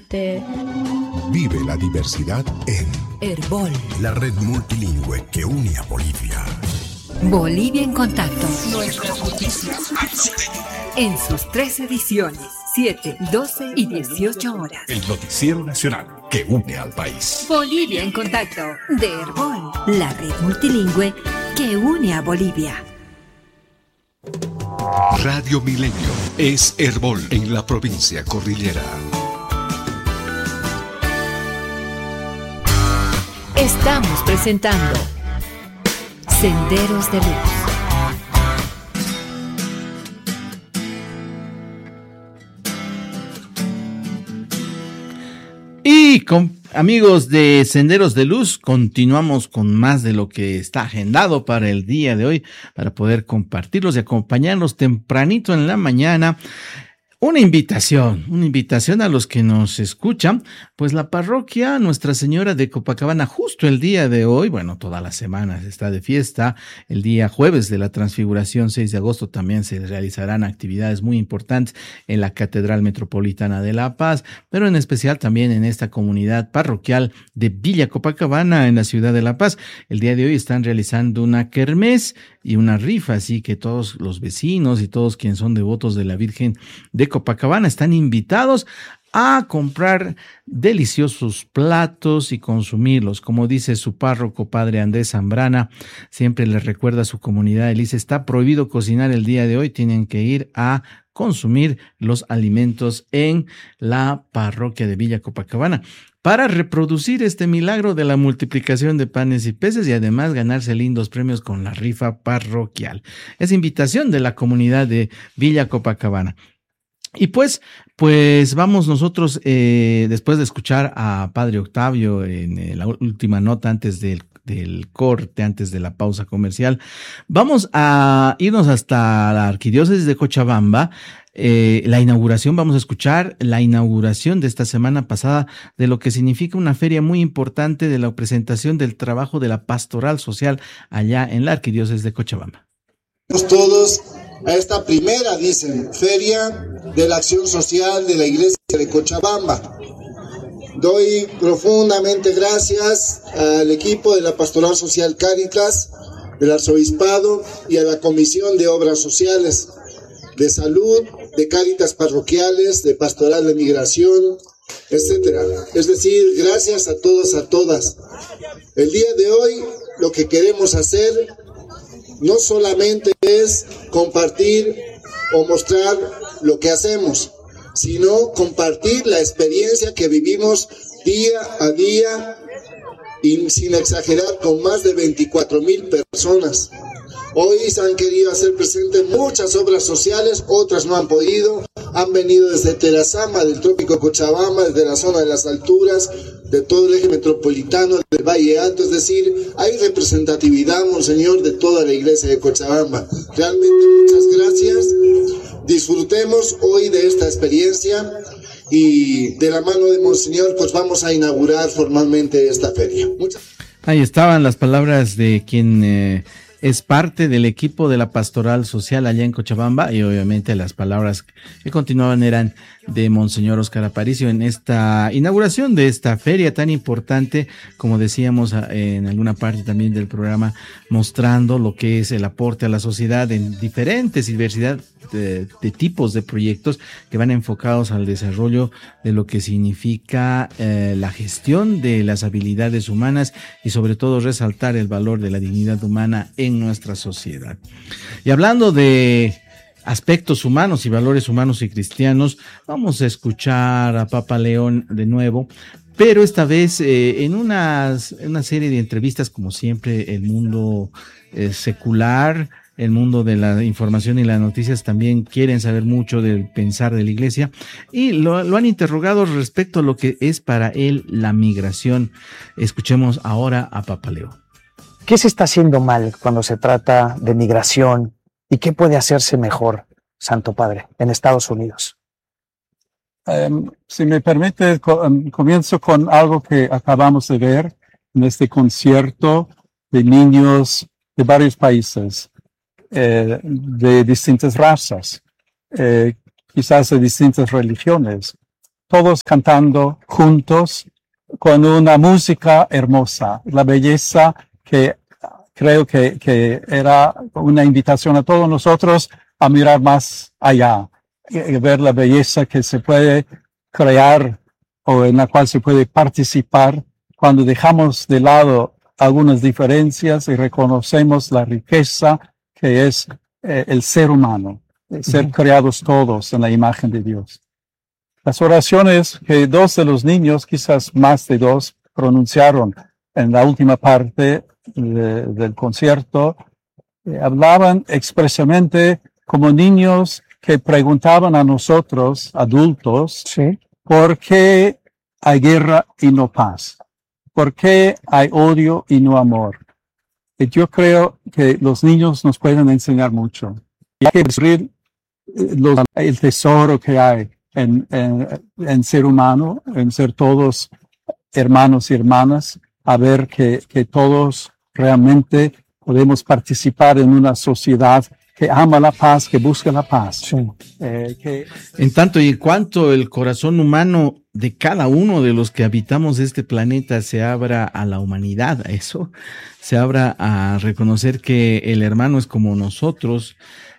este... Vive la diversidad en Herbol, la red multilingüe que une a Bolivia. Bolivia en Contacto. Nuestras noticias En sus 3 ediciones, 7, 12 y 18 horas. El noticiero nacional que une al país. Bolivia en Contacto, de Herbol, la red multilingüe que une a Bolivia. Radio Milenio es Herbol en la provincia cordillera. Estamos presentando Senderos de Luz. Y amigos de Senderos de Luz, continuamos con más de lo que está agendado para el día de hoy, para poder compartirlos y acompañarlos tempranito en la mañana. Una invitación a los que nos escuchan, pues la parroquia Nuestra Señora de Copacabana, justo el día de hoy, bueno, toda la semana está de fiesta, el día jueves de la Transfiguración, 6 de agosto, también se realizarán actividades muy importantes en la Catedral Metropolitana de La Paz, pero en especial también en esta comunidad parroquial de Villa Copacabana, en la ciudad de La Paz. El día de hoy están realizando una kermés y una rifa, así que todos los vecinos y todos quienes son devotos de la Virgen de Copacabana están invitados a comprar deliciosos platos y consumirlos. Como dice su párroco, padre Andrés Zambrana, siempre les recuerda a su comunidad, él dice, está prohibido cocinar el día de hoy, tienen que ir a consumir los alimentos en la parroquia de Villa Copacabana para reproducir este milagro de la multiplicación de panes y peces y además ganarse lindos premios con la rifa parroquial. Es invitación de la comunidad de Villa Copacabana. Y pues vamos nosotros, después de escuchar a Padre Octavio en la última nota antes del corte, antes de la pausa comercial, vamos a irnos hasta la Arquidiócesis de Cochabamba. Vamos a escuchar la inauguración de esta semana pasada de lo que significa una feria muy importante de la presentación del trabajo de la pastoral social allá en la Arquidiócesis de Cochabamba. Todos a esta primera, Feria de la Acción Social de la Iglesia de Cochabamba. Doy profundamente gracias al equipo de la Pastoral Social Cáritas, del Arzobispado y a la Comisión de Obras Sociales, de Salud, de Cáritas Parroquiales, de Pastoral de Migración, etcétera. Es decir, gracias a todos, a todas. El día de hoy lo que queremos hacer no solamente es compartir o mostrar lo que hacemos, sino compartir la experiencia que vivimos día a día y sin exagerar con más de 24,000 personas. Hoy se han querido hacer presentes muchas obras sociales, otras no han podido, han venido desde Terazama, del Trópico Cochabamba, desde la zona de las alturas, de todo el eje metropolitano, del Valle Alto, es decir, hay representatividad, Monseñor, de toda la iglesia de Cochabamba. Realmente muchas gracias, disfrutemos hoy de esta experiencia y de la mano de Monseñor pues vamos a inaugurar formalmente esta feria. Ahí estaban las palabras de quien es parte del equipo de la pastoral social allá en Cochabamba y obviamente las palabras que continuaban eran de Monseñor Óscar Aparicio en esta inauguración de esta feria tan importante, como decíamos en alguna parte también del programa, mostrando lo que es el aporte a la sociedad en diferentes diversidad de tipos de proyectos que van enfocados al desarrollo de lo que significa la gestión de las habilidades humanas y sobre todo resaltar el valor de la dignidad humana en nuestra sociedad. Y hablando de aspectos humanos y valores humanos y cristianos, vamos a escuchar a Papa León de nuevo, pero esta vez en una serie de entrevistas, como siempre, el mundo secular, el mundo de la información y las noticias también quieren saber mucho del pensar de la iglesia y lo han interrogado respecto a lo que es para él la migración. Escuchemos ahora a Papa León. ¿Qué se está haciendo mal cuando se trata de migración y qué puede hacerse mejor, Santo Padre, en Estados Unidos? Si me permite, comienzo con algo que acabamos de ver en este concierto de niños de varios países, de distintas razas, quizás de distintas religiones. todos cantando juntos con una música hermosa, la belleza que creo que era una invitación a todos nosotros a mirar más allá, y ver la belleza que se puede crear o en la cual se puede participar cuando dejamos de lado algunas diferencias y reconocemos la riqueza que es el ser humano, ser creados todos en la imagen de Dios. Las oraciones que 2 de los niños, quizás más de 2, pronunciaron en la última parte del concierto, hablaban expresamente como niños que preguntaban a nosotros, adultos, Sí. ¿por qué hay guerra y no paz? ¿Por qué hay odio y no amor? Y yo creo que los niños nos pueden enseñar mucho. Y hay que descubrir el tesoro que hay en ser humano, en ser todos hermanos y hermanas, a ver que todos realmente podemos participar en una sociedad que ama la paz, que busca la paz. Sí. En tanto y en cuanto el corazón humano de cada uno de los que habitamos este planeta se abra a la humanidad, a eso, se abra a reconocer que el hermano es como nosotros,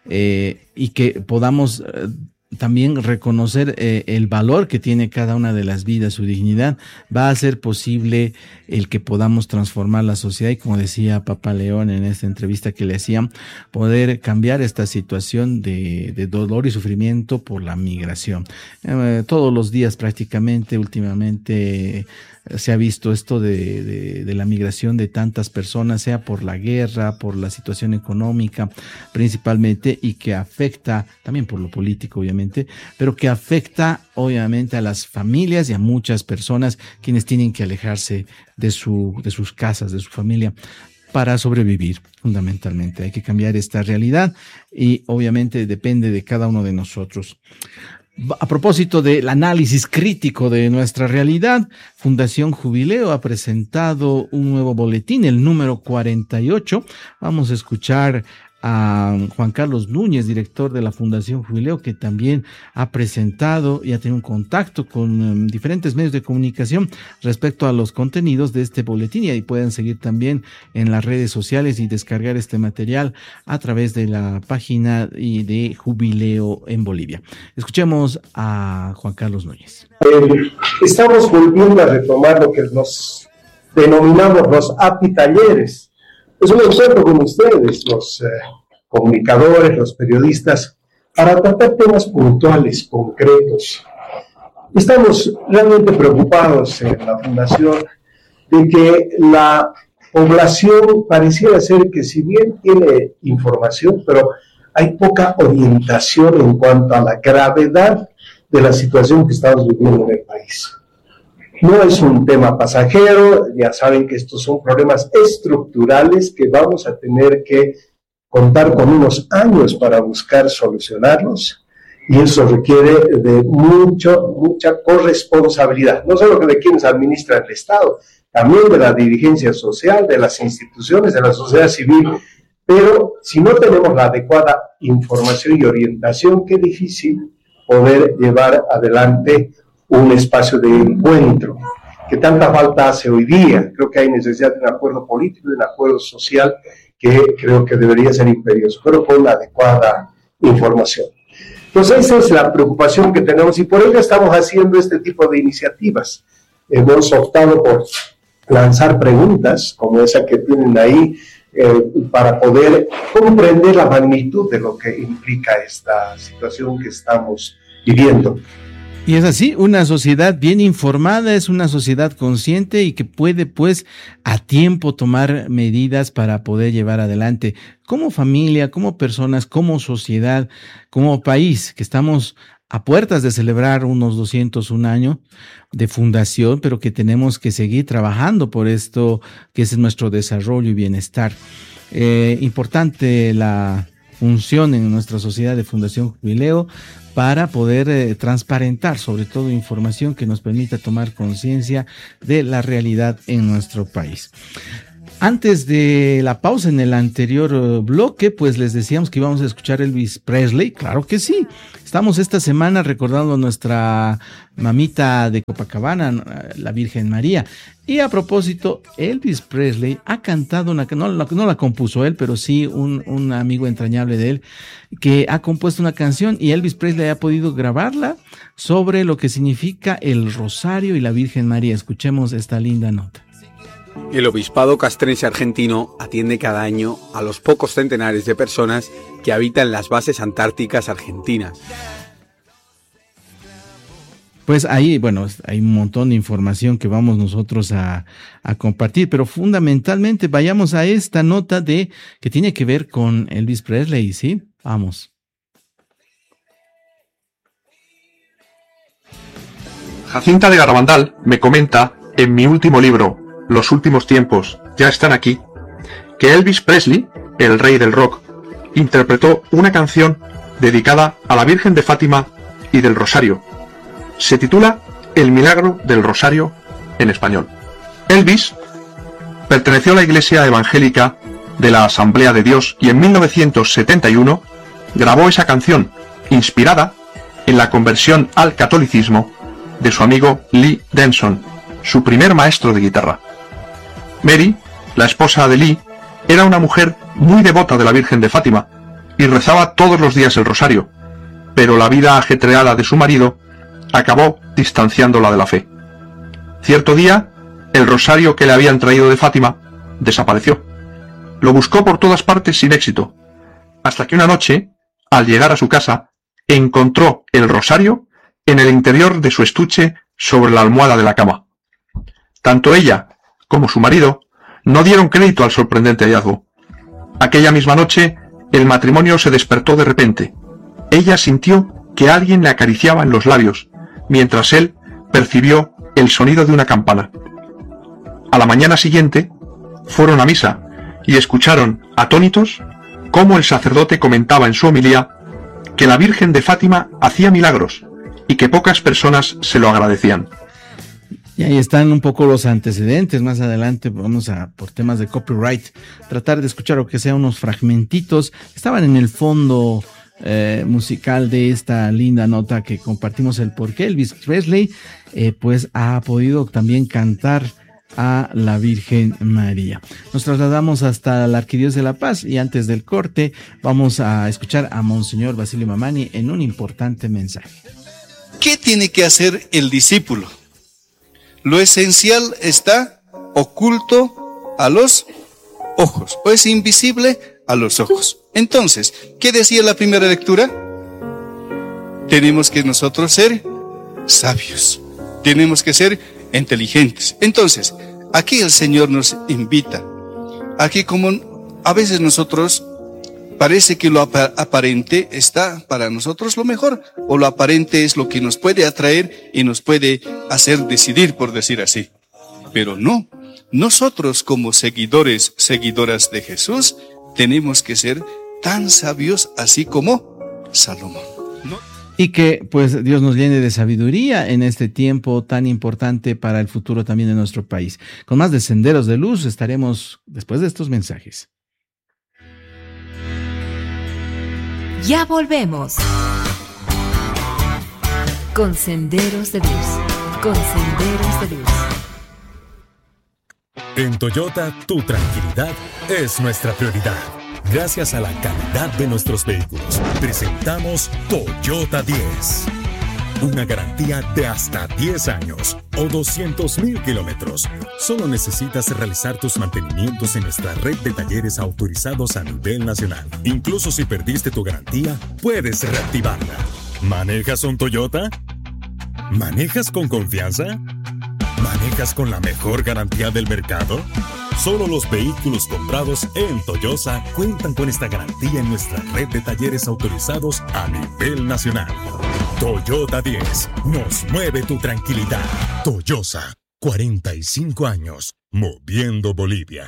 y que podamos también reconocer el valor que tiene cada una de las vidas, su dignidad, va a ser posible el que podamos transformar la sociedad y, como decía Papa León en esta entrevista que le hacían, poder cambiar esta situación de dolor y sufrimiento por la migración. Todos los días prácticamente, últimamente, se ha visto esto de la migración de tantas personas, sea por la guerra, por la situación económica principalmente, y que afecta también por lo político, obviamente, pero que afecta obviamente a las familias y a muchas personas quienes tienen que alejarse de sus casas, de su familia, para sobrevivir. Fundamentalmente hay que cambiar esta realidad y obviamente depende de cada uno de nosotros. A propósito del análisis crítico de nuestra realidad, Fundación Jubileo ha presentado un nuevo boletín, el número 48. Vamos a escuchar a Juan Carlos Núñez, director de la Fundación Jubileo, que también ha presentado y ha tenido un contacto con diferentes medios de comunicación respecto a los contenidos de este boletín, y ahí pueden seguir también en las redes sociales y descargar este material a través de la página de Jubileo en Bolivia. Escuchemos a Juan Carlos Núñez. Estamos volviendo a retomar lo que nos denominamos los API-talleres. Es un encuentro con ustedes, los comunicadores, los periodistas, para tratar temas puntuales, concretos. Estamos realmente preocupados en la Fundación de que la población pareciera ser que, si bien tiene información, pero hay poca orientación en cuanto a la gravedad de la situación que estamos viviendo en el país. No es un tema pasajero, ya saben que estos son problemas estructurales que vamos a tener que contar con unos años para buscar solucionarlos, y eso requiere de mucha corresponsabilidad, no solo de quienes administran el Estado, también de la dirigencia social, de las instituciones, de la sociedad civil. Pero si no tenemos la adecuada información y orientación, qué difícil poder llevar adelante un espacio de encuentro que tanta falta hace hoy día. Creo que hay necesidad de un acuerdo político, de un acuerdo social que creo que debería ser imperioso, pero con la adecuada información. Entonces esa es la preocupación que tenemos y por ello estamos haciendo este tipo de iniciativas. Hemos optado por lanzar preguntas como esa que tienen ahí para poder comprender la magnitud de lo que implica esta situación que estamos viviendo. Y es así, una sociedad bien informada es una sociedad consciente y que puede, pues, a tiempo tomar medidas para poder llevar adelante como familia, como personas, como sociedad, como país, que estamos a puertas de celebrar unos 201 años de fundación, pero que tenemos que seguir trabajando por esto, que es nuestro desarrollo y bienestar. Importante la función en nuestra sociedad de Fundación Jubileo para poder transparentar sobre todo información que nos permita tomar conciencia de la realidad en nuestro país. Antes de la pausa en el anterior bloque, pues les decíamos que íbamos a escuchar Elvis Presley. Claro que sí. Estamos esta semana recordando a nuestra mamita de Copacabana, la Virgen María. Y a propósito, Elvis Presley ha cantado no la compuso él, pero sí un amigo entrañable de él, que ha compuesto una canción y Elvis Presley ha podido grabarla sobre lo que significa el rosario y la Virgen María. Escuchemos esta linda nota. El Obispado Castrense Argentino atiende cada año a los pocos centenares de personas que habitan las bases antárticas argentinas. Pues ahí, bueno, hay un montón de información que vamos nosotros a compartir, pero fundamentalmente vayamos a esta nota que tiene que ver con Elvis Presley, ¿sí? Vamos. Jacinta de Garabandal me comenta en mi último libro, Los últimos tiempos ya están aquí, que Elvis Presley, el rey del rock, interpretó una canción dedicada a la Virgen de Fátima y del Rosario. Se titula El milagro del Rosario en español. Elvis perteneció a la Iglesia Evangélica de la Asamblea de Dios y en 1971 grabó esa canción, inspirada en la conversión al catolicismo de su amigo Lee Denson, su primer maestro de guitarra. Mary, la esposa de Lee, era una mujer muy devota de la Virgen de Fátima y rezaba todos los días el rosario, pero la vida ajetreada de su marido acabó distanciándola de la fe. Cierto día, el rosario que le habían traído de Fátima desapareció. Lo buscó por todas partes sin éxito, hasta que una noche, al llegar a su casa, encontró el rosario en el interior de su estuche sobre la almohada de la cama. Tanto ella como su marido no dieron crédito al sorprendente hallazgo. Aquella misma noche, el matrimonio se despertó de repente. Ella sintió que alguien le acariciaba en los labios, mientras él percibió el sonido de una campana. A la mañana siguiente, fueron a misa y escucharon, atónitos, cómo el sacerdote comentaba en su homilía que la Virgen de Fátima hacía milagros y que pocas personas se lo agradecían. Y ahí están un poco los antecedentes. Más adelante vamos a, por temas de copyright, tratar de escuchar o que sea unos fragmentitos. Estaban en el fondo musical de esta linda nota que compartimos el por qué Elvis Presley pues ha podido también cantar a la Virgen María. Nos trasladamos hasta la Arquidiócesis de La Paz y antes del corte vamos a escuchar a Monseñor Basilio Mamani en un importante mensaje. ¿Qué tiene que hacer el discípulo? Lo esencial está oculto a los ojos, o es invisible a los ojos. Entonces, ¿qué decía la primera lectura? Tenemos que nosotros ser sabios, tenemos que ser inteligentes. Entonces, aquí el Señor nos invita. Aquí como a veces nosotros parece que lo aparente está para nosotros lo mejor, o lo aparente es lo que nos puede atraer y nos puede hacer decidir, por decir así. Pero no, nosotros como seguidoras de Jesús, tenemos que ser tan sabios así como Salomón, ¿no? Y que pues Dios nos llene de sabiduría en este tiempo tan importante para el futuro también de nuestro país. Con más de Senderos de Luz estaremos después de estos mensajes. Ya volvemos. Con Senderos de Luz. Con Senderos de Luz. En Toyota, tu tranquilidad es nuestra prioridad. Gracias a la calidad de nuestros vehículos, presentamos Toyota 10. Una garantía de hasta 10 años o 200,000 kilómetros. Solo necesitas realizar tus mantenimientos en nuestra red de talleres autorizados a nivel nacional. Incluso si perdiste tu garantía, puedes reactivarla. ¿Manejas un Toyota? ¿Manejas con confianza? ¿Manejas con la mejor garantía del mercado? Solo los vehículos comprados en Toyosa cuentan con esta garantía en nuestra red de talleres autorizados a nivel nacional. Toyota 10, nos mueve tu tranquilidad. Toyosa, 45 años, moviendo Bolivia.